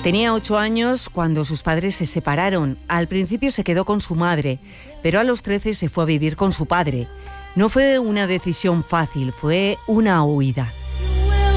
Tenía 8 años cuando sus padres se separaron. Al principio se quedó con su madre, pero a los 13 se fue a vivir con su padre. No fue una decisión fácil, fue una huida.